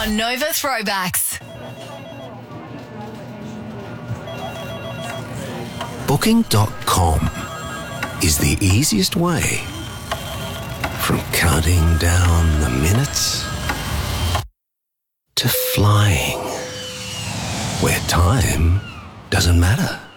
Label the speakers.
Speaker 1: on Nova Throwbacks.
Speaker 2: Booking.com is the easiest way from counting down the minutes to flying, where time doesn't matter.